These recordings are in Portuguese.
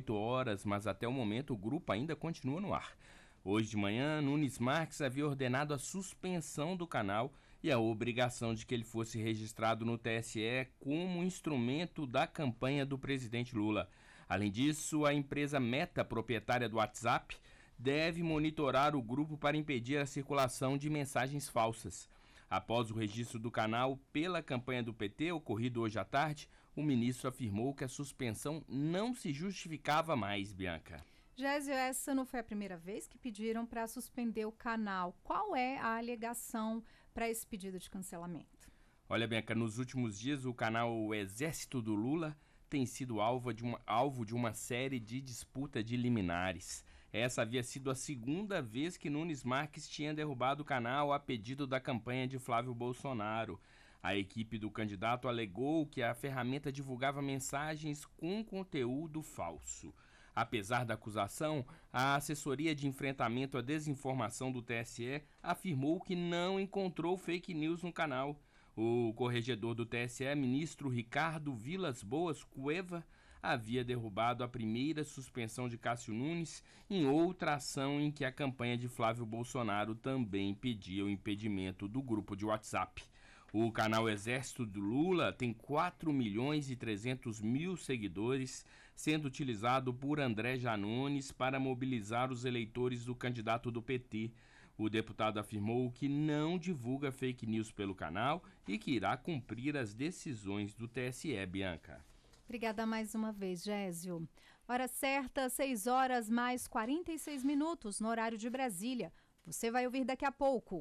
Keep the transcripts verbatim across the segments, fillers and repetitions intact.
dezoito horas, mas até o momento o grupo ainda continua no ar. Hoje de manhã, Nunes Marques havia ordenado a suspensão do canal e a obrigação de que ele fosse registrado no T S E como instrumento da campanha do presidente Lula. Além disso, a empresa Meta, proprietária do WhatsApp, deve monitorar o grupo para impedir a circulação de mensagens falsas. Após o registro do canal pela campanha do P T, ocorrido hoje à tarde, o ministro afirmou que a suspensão não se justificava mais, Bianca. Gésio, essa não foi a primeira vez que pediram para suspender o canal. Qual é a alegação para esse pedido de cancelamento? Olha, Bianca, nos últimos dias o canal O Exército do Lula tem sido alvo de uma, alvo de uma série de disputa de liminares. Essa havia sido a segunda vez que Nunes Marques tinha derrubado o canal a pedido da campanha de Flávio Bolsonaro. A equipe do candidato alegou que a ferramenta divulgava mensagens com conteúdo falso. Apesar da acusação, a assessoria de enfrentamento à desinformação do T S E afirmou que não encontrou fake news no canal. O corregedor do T S E, ministro Ricardo Vilas Boas Cueva, havia derrubado a primeira suspensão de Cássio Nunes em outra ação em que a campanha de Flávio Bolsonaro também pedia o impedimento do grupo de WhatsApp. O canal Exército do Lula tem quatro milhões e trezentos mil seguidores, sendo utilizado por André Janones para mobilizar os eleitores do candidato do P T. O deputado afirmou que não divulga fake news pelo canal e que irá cumprir as decisões do T S E, Bianca. Obrigada mais uma vez, Gésio. Hora certa, seis horas mais quarenta e seis minutos no horário de Brasília. Você vai ouvir daqui a pouco.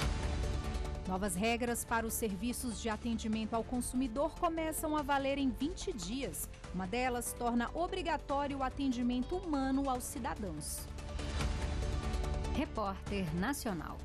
Novas regras para os serviços de atendimento ao consumidor começam a valer em vinte dias. Uma delas torna obrigatório o atendimento humano aos cidadãos. Repórter Nacional.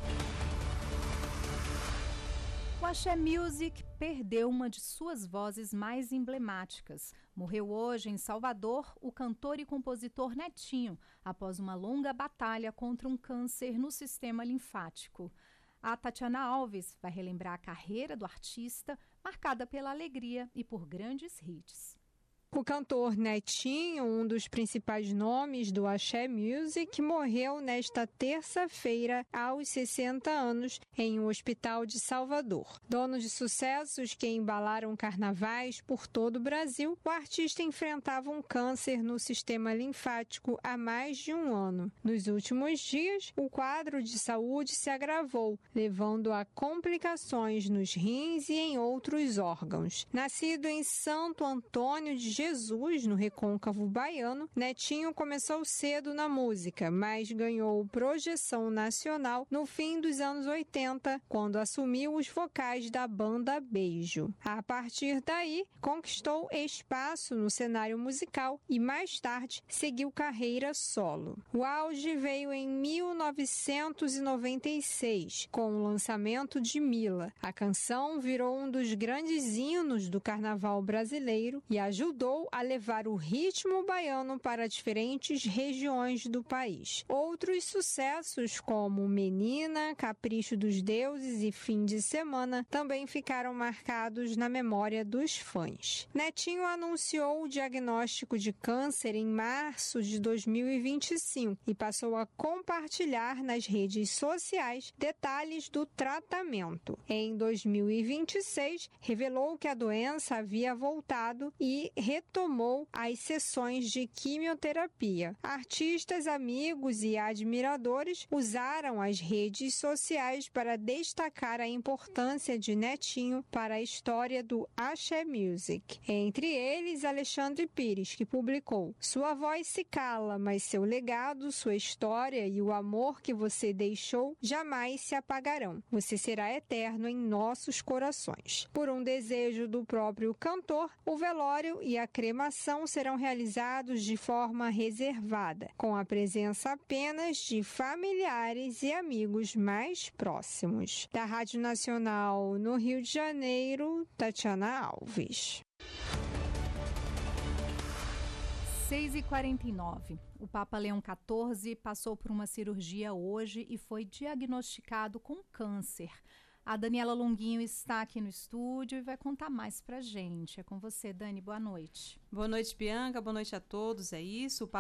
O Axé Music perdeu uma de suas vozes mais emblemáticas. Morreu hoje em Salvador o cantor e compositor Netinho, após uma longa batalha contra um câncer no sistema linfático. A Tatiana Alves vai relembrar a carreira do artista, marcada pela alegria e por grandes hits. O cantor Netinho, um dos principais nomes do Axé Music, morreu nesta terça-feira aos sessenta anos em um hospital de Salvador. Dono de sucessos que embalaram carnavais por todo o Brasil, o artista enfrentava um câncer no sistema linfático há mais de um ano. Nos últimos dias, o quadro de saúde se agravou, levando a complicações nos rins e em outros órgãos. Nascido em Santo Antônio de Jesus, no recôncavo baiano, Netinho começou cedo na música, mas ganhou projeção nacional no fim dos anos oitenta, quando assumiu os vocais da banda Beijo. A partir daí, conquistou espaço no cenário musical e mais tarde seguiu carreira solo. O auge veio em mil novecentos e noventa e seis, com o lançamento de Mila. A canção virou um dos grandes hinos do carnaval brasileiro e ajudou a levar o ritmo baiano para diferentes regiões do país. Outros sucessos, como Menina, Capricho dos Deuses e Fim de Semana, também ficaram marcados na memória dos fãs. Netinho anunciou o diagnóstico de câncer em março de dois mil e vinte e cinco e passou a compartilhar nas redes sociais detalhes do tratamento. Em dois mil e vinte e seis, revelou que a doença havia voltado e retomou as sessões de quimioterapia. Artistas, amigos e admiradores usaram as redes sociais para destacar a importância de Netinho para a história do Axé Music. Entre eles, Alexandre Pires, que publicou: "Sua voz se cala, mas seu legado, sua história e o amor que você deixou jamais se apagarão. Você será eterno em nossos corações." Por um desejo do próprio cantor, o velório e a cremação serão realizados de forma reservada, com a presença apenas de familiares e amigos mais próximos. Da Rádio Nacional no Rio de Janeiro, Tatiana Alves. seis e quarenta e nove. O Papa Leão quatorze passou por uma cirurgia hoje e foi diagnosticado com câncer. A Daniela Longuinho está aqui no estúdio e vai contar mais pra gente. É com você, Dani. Boa noite. Boa noite, Bianca. Boa noite a todos. É isso. O